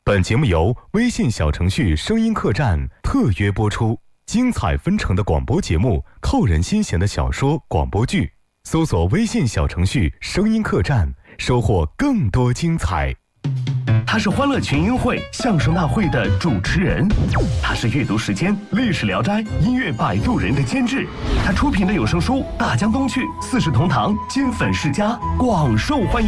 本节目由微信小程序声音客栈特约播出，精彩纷呈的广播节目，扣人心弦的小说广播剧，搜索微信小程序声音客栈，收获更多精彩。 他是欢乐群英会相声大会的主持人，他是阅读时间历史聊斋音乐摆渡人的监制，他出品的有声书《大江东去》《四世同堂》金粉世家广受欢迎。